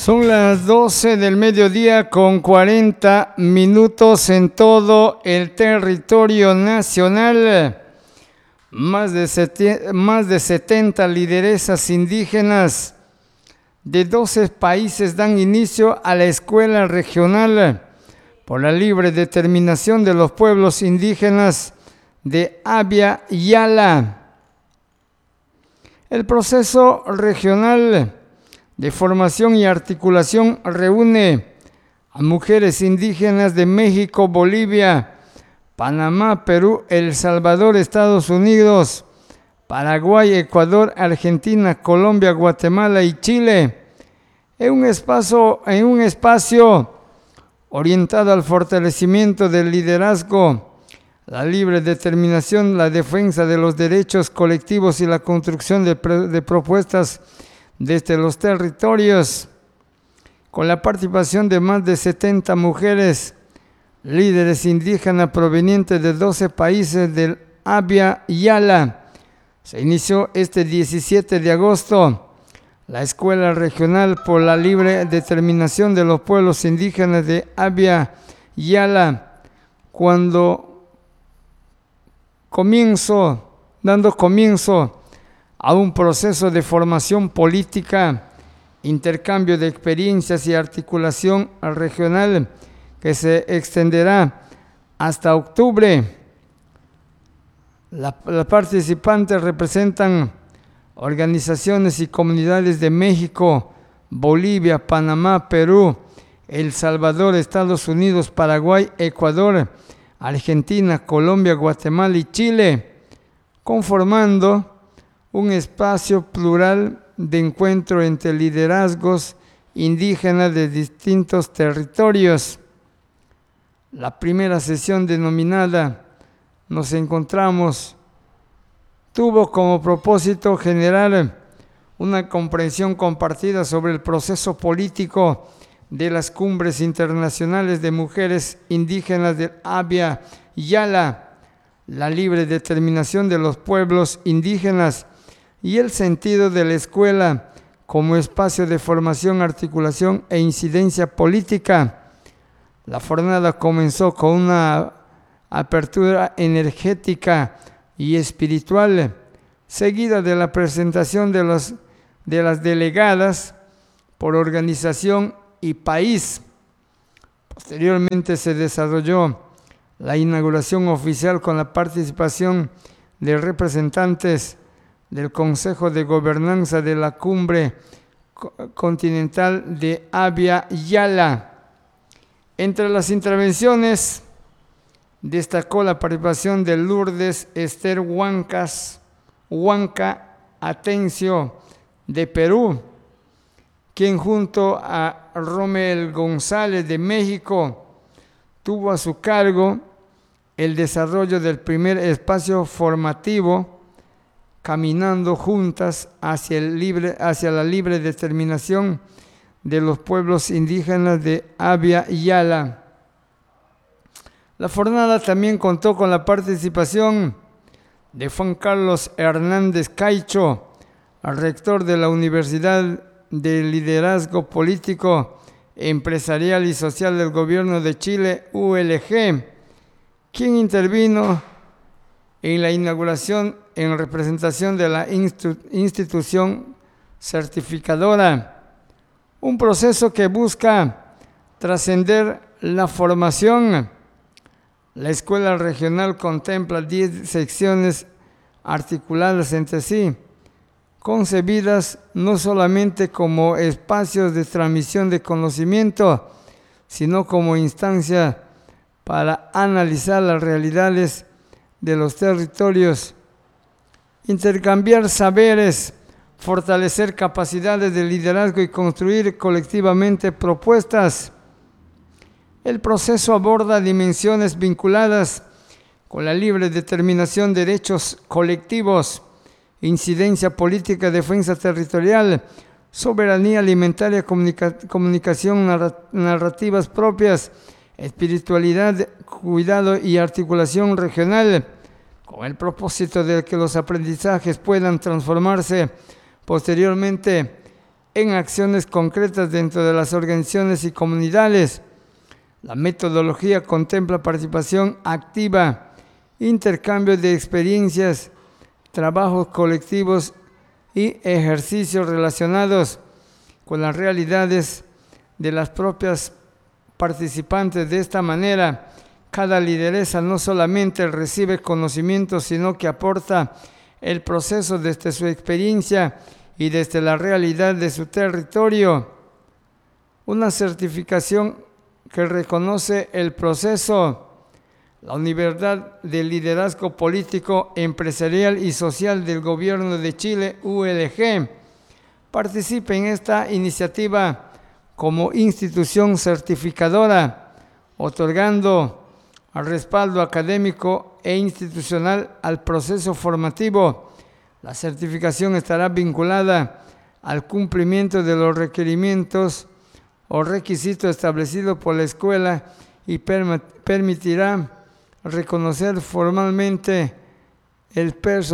Son las 12 del mediodía con 40 minutos en todo el territorio nacional. Más de 70 lideresas indígenas de 12 países dan inicio a la Escuela Regional por la Libre Determinación de los Pueblos Indígenas de Abya Yala. El proceso regional de formación y articulación reúne a mujeres indígenas de México, Bolivia, Panamá, Perú, El Salvador, Estados Unidos, Paraguay, Ecuador, Argentina, Colombia, Guatemala y Chile, en un espacio orientado al fortalecimiento del liderazgo, la libre determinación, la defensa de los derechos colectivos y la construcción de propuestas desde los territorios, con la participación de más de 70 mujeres, líderes indígenas provenientes de 12 países del Abya Yala. Se inició este 17 de agosto la Escuela Regional por la Libre Determinación de los Pueblos Indígenas de Abya Yala, dando comienzo a un proceso de formación política, intercambio de experiencias y articulación regional que se extenderá hasta octubre. Las participantes representan organizaciones y comunidades de México, Bolivia, Panamá, Perú, El Salvador, Estados Unidos, Paraguay, Ecuador, Argentina, Colombia, Guatemala y Chile, conformando un espacio plural de encuentro entre liderazgos indígenas de distintos territorios. La primera sesión denominada Nos Encontramos tuvo como propósito generar una comprensión compartida sobre el proceso político de las cumbres internacionales de mujeres indígenas del Abya Yala, la libre determinación de los pueblos indígenas y el sentido de la escuela como espacio de formación, articulación e incidencia política. La jornada comenzó con una apertura energética y espiritual, seguida de la presentación de las delegadas por organización y país. Posteriormente se desarrolló la inauguración oficial con la participación de representantes del Consejo de Gobernanza de la Cumbre Continental de Abya Yala. Entre las intervenciones destacó la participación de Lourdes Esther Huanca Atencio de Perú, quien junto a Romel González de México tuvo a su cargo el desarrollo del primer espacio formativo Caminando Juntas hacia la libre determinación de los pueblos indígenas de Abya Yala. La jornada también contó con la participación de Juan Carlos Hernández Caicho, rector de la Universidad de Liderazgo Político, Empresarial y Social del Gobierno de Chile, ULG, quien intervino en la inauguración en representación de la institución certificadora, un proceso que busca trascender la formación. La escuela regional contempla 10 secciones articuladas entre sí, concebidas no solamente como espacios de transmisión de conocimiento, sino como instancia para analizar las realidades de los territorios, intercambiar saberes, fortalecer capacidades de liderazgo y construir colectivamente propuestas. El proceso aborda dimensiones vinculadas con la libre determinación de derechos colectivos, incidencia política, defensa territorial, soberanía alimentaria, comunicación, narrativas propias, espiritualidad, cuidado y articulación regional, con el propósito de que los aprendizajes puedan transformarse posteriormente en acciones concretas dentro de las organizaciones y comunidades. La metodología contempla participación activa, intercambio de experiencias, trabajos colectivos y ejercicios relacionados con las realidades de las propias participantes. De esta manera, cada lideresa no solamente recibe conocimiento, sino que aporta el proceso desde su experiencia y desde la realidad de su territorio. Una certificación que reconoce el proceso. La Universidad de Liderazgo Político, Empresarial y Social del Gobierno de Chile, ULG, participa en esta iniciativa como institución certificadora, otorgando respaldo académico e institucional al proceso formativo. La certificación estará vinculada al cumplimiento de los requerimientos o requisitos establecidos por la escuela y permitirá reconocer formalmente el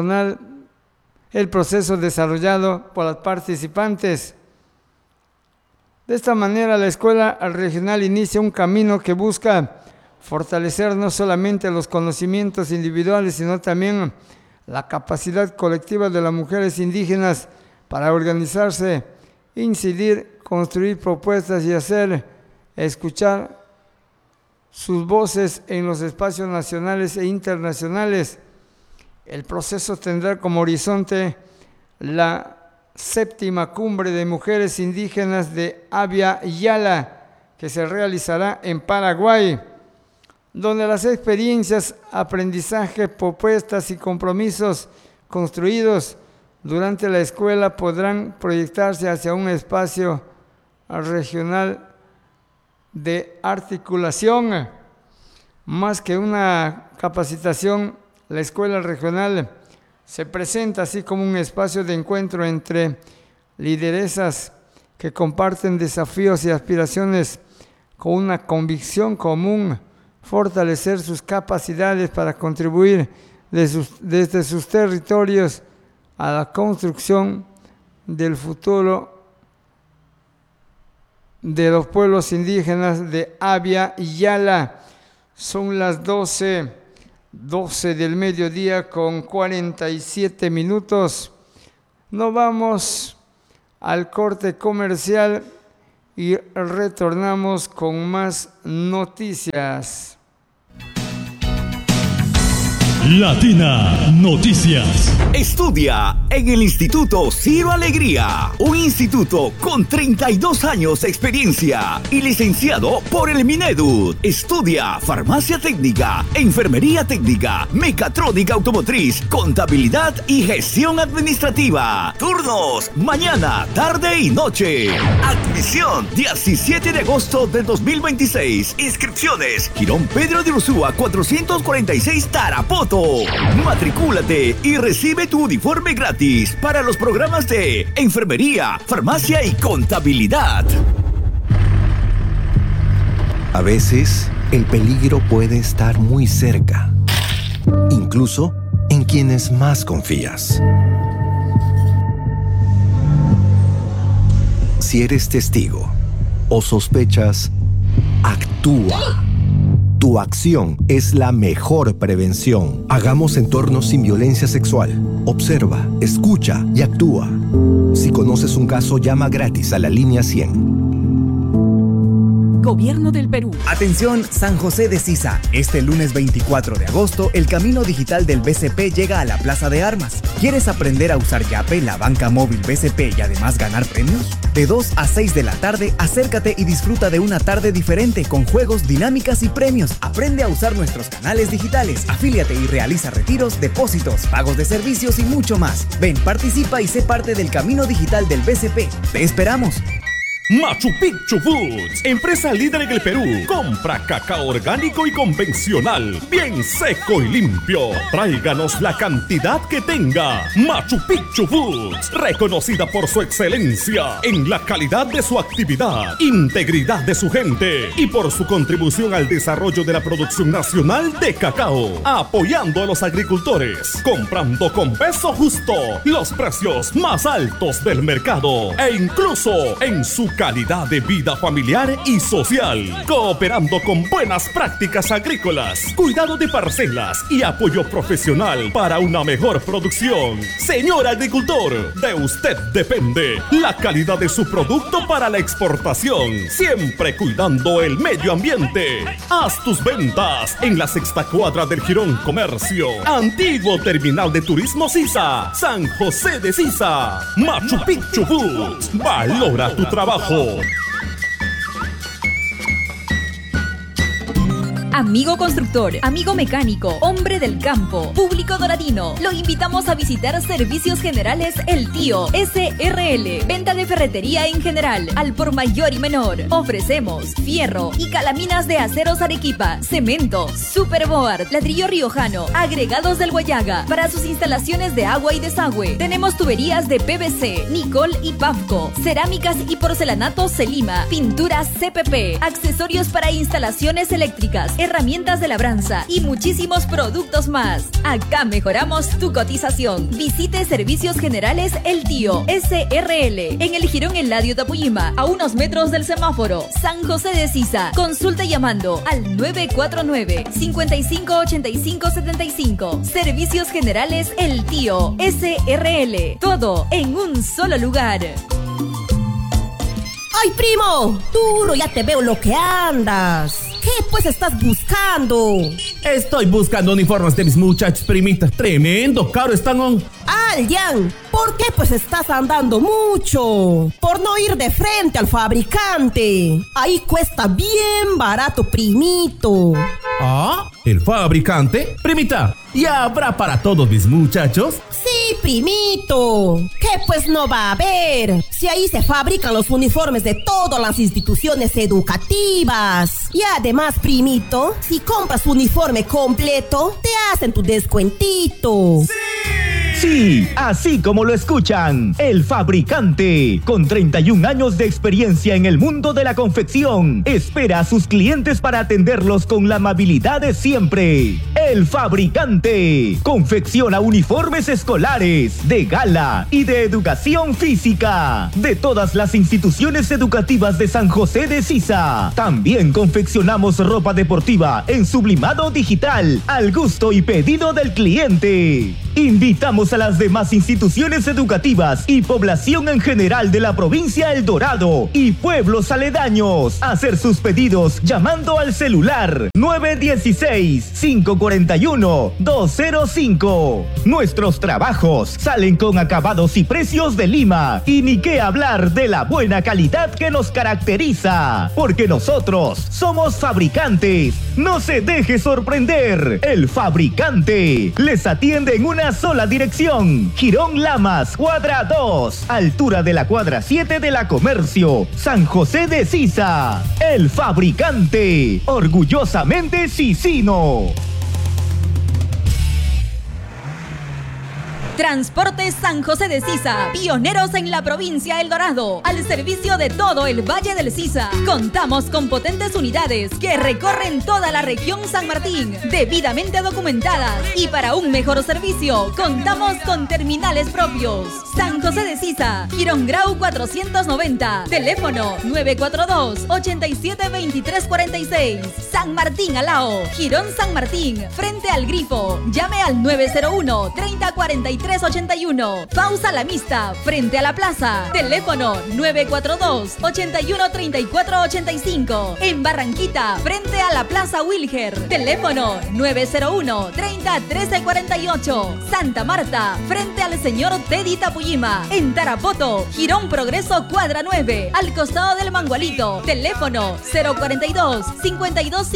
proceso desarrollado por los participantes. De esta manera, la escuela regional inicia un camino que busca fortalecer no solamente los conocimientos individuales, sino también la capacidad colectiva de las mujeres indígenas para organizarse, incidir, construir propuestas y hacer escuchar sus voces en los espacios nacionales e internacionales. El proceso tendrá como horizonte la 7ª Cumbre de Mujeres Indígenas de Abya Yala, que se realizará en Paraguay, donde las experiencias, aprendizaje, propuestas y compromisos construidos durante la escuela podrán proyectarse hacia un espacio regional de articulación. Más que una capacitación, la escuela regional se presenta así como un espacio de encuentro entre lideresas que comparten desafíos y aspiraciones con una convicción común, fortalecer sus capacidades para contribuir desde sus territorios a la construcción del futuro de los pueblos indígenas de Abya Yala. Son las 12 del mediodía con 47 minutos. Nos vamos al corte comercial y retornamos con más noticias. Latina Noticias. Estudia en el Instituto Ciro Alegría, un instituto con 32 años de experiencia y licenciado por el Minedu. Estudia farmacia técnica, enfermería técnica, mecatrónica automotriz, contabilidad y gestión administrativa. Turnos mañana, tarde y noche. Admisión 17 de agosto del 2026. Inscripciones Girón Pedro de Ursúa 446 Tarapoto. Matricúlate y recibe tu uniforme gratis para los programas de enfermería, farmacia y contabilidad. A veces, el peligro puede estar muy cerca, incluso en quienes más confías. Si eres testigo o sospechas, actúa. Tu acción es la mejor prevención. Hagamos entornos sin violencia sexual. Observa, escucha y actúa. Si conoces un caso, llama gratis a la línea 100. Gobierno del Perú. Atención San José de Sisa. Este lunes 24 de agosto, el camino digital del BCP llega a la Plaza de Armas. ¿Quieres aprender a usar Yape, la banca móvil BCP y además ganar premios? De 2 a 6 de la tarde, acércate y disfruta de una tarde diferente con juegos, dinámicas y premios. Aprende a usar nuestros canales digitales, afíliate y realiza retiros, depósitos, pagos de servicios y mucho más. Ven, participa y sé parte del camino digital del BCP. ¡Te esperamos! Machu Picchu Foods, empresa líder en el Perú. Compra cacao orgánico y convencional, bien seco y limpio. Tráiganos la cantidad que tenga. Machu Picchu Foods, reconocida por su excelencia en la calidad de su actividad, integridad de su gente y por su contribución al desarrollo de la producción nacional de cacao, apoyando a los agricultores, comprando con peso justo, los precios más altos del mercado e incluso en su calidad de vida familiar y social, cooperando con buenas prácticas agrícolas, cuidado de parcelas y apoyo profesional para una mejor producción. Señor agricultor, de usted depende la calidad de su producto para la exportación, siempre cuidando el medio ambiente. Haz tus ventas en la sexta cuadra del Jirón Comercio, antiguo terminal de turismo Sisa, San José de Sisa. Machu Picchu Foods, valora tu trabajo. Amigo constructor, amigo mecánico, hombre del campo, público doradino, lo invitamos a visitar Servicios Generales El Tío SRL, venta de ferretería en general, al por mayor y menor. Ofrecemos fierro y calaminas de aceros Arequipa, cemento, superboard, ladrillo riojano, agregados del Guayaga, para sus instalaciones de agua y desagüe. Tenemos tuberías de PVC, Nicol y Pavco, cerámicas y porcelanatos Celima, pinturas CPP, accesorios para instalaciones eléctricas, herramientas de labranza y muchísimos productos más. Acá mejoramos tu cotización. Visite Servicios Generales El Tío SRL en el Jirón Eladio Tapuyima, a unos metros del semáforo, San José de Sisa. Consulta llamando al 949-558575. Servicios Generales El Tío SRL. Todo en un solo lugar. ¡Ay, primo! Duro, ya te veo lo que andas. ¿Qué pues estás buscando? Estoy buscando uniformes de mis muchachos, primita. Tremendo caro están. Aljan, ¿por qué pues estás andando mucho? Por no ir de frente al fabricante. Ahí cuesta bien barato, primito. ¿Ah? ¿El fabricante? Primita, ¿ya habrá para todos mis muchachos? Sí, primito. ¿Qué pues no va a haber? Si ahí se fabrican los uniformes de todas las instituciones educativas. Y además, primito, si compras uniforme completo, te hacen tu descuentito. Sí, así como lo escuchan, El Fabricante, con 31 años de experiencia en el mundo de la confección, espera a sus clientes para atenderlos con la amabilidad de siempre. El Fabricante confecciona uniformes escolares, de gala y de educación física, de todas las instituciones educativas de San José de Sisa. También confeccionamos ropa deportiva en sublimado digital, al gusto y pedido del cliente. Invitamos a las demás instituciones educativas y población en general de la provincia El Dorado y pueblos aledaños a hacer sus pedidos llamando al celular 916-541-205. Nuestros trabajos salen con acabados y precios de Lima, y ni qué hablar de la buena calidad que nos caracteriza, porque nosotros somos fabricantes. No se deje sorprender. El Fabricante les atiende en una sola dirección: Jirón Lamas, cuadra 2, altura de la cuadra 7 de la Comercio, San José de Sisa. El Fabricante, orgullosamente sisino. Transportes San José de Sisa, pioneros en la provincia El Dorado, al servicio de todo el Valle del Sisa. Contamos con potentes unidades que recorren toda la región San Martín, debidamente documentadas, y para un mejor servicio, contamos con terminales propios. San José de Sisa, Jirón Grau 490, teléfono 942-872346. San Martín Alao, Jirón San Martín, frente al Grifo, llame al 901-304381. Pausa La Mista, frente a la plaza. Teléfono 942-813485. En Barranquita, frente a la plaza Wilger. Teléfono 901-301348. Santa Marta, frente al señor Teddy Tapuyima. En Tarapoto, Jirón Progreso cuadra 9, al costado del Mangualito. Teléfono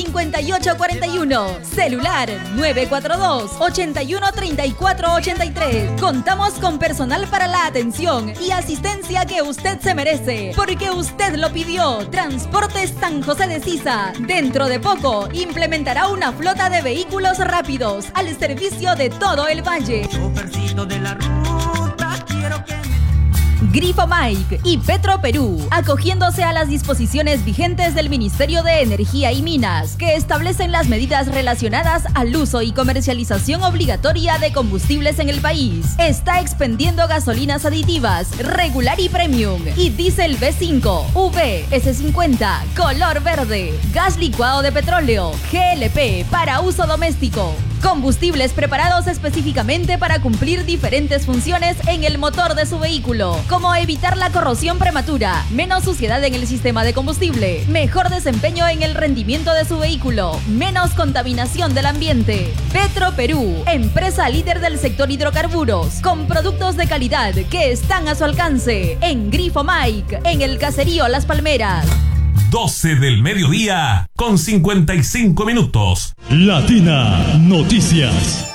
042-525841. Celular 942-813483. usted. Contamos con personal para la atención y asistencia que usted se merece, porque usted lo pidió. Transportes San José de Sisa, dentro de poco, implementará una flota de vehículos rápidos al servicio de todo el valle. De la ruta, quiero que Grifo Mike y Petro Perú, acogiéndose a las disposiciones vigentes del Ministerio de Energía y Minas, que establecen las medidas relacionadas al uso y comercialización obligatoria de combustibles en el país. Está expendiendo gasolinas aditivas, regular y premium, y diésel B5, V, S50, color verde, gas licuado de petróleo, GLP para uso doméstico. Combustibles preparados específicamente para cumplir diferentes funciones en el motor de su vehículo, como evitar la corrosión prematura, menos suciedad en el sistema de combustible, mejor desempeño en el rendimiento de su vehículo, menos contaminación del ambiente. Petro Perú, empresa líder del sector hidrocarburos, con productos de calidad que están a su alcance. En Grifo Mike, en el caserío Las Palmeras. 12 del mediodía con 55 minutos. Latina Noticias.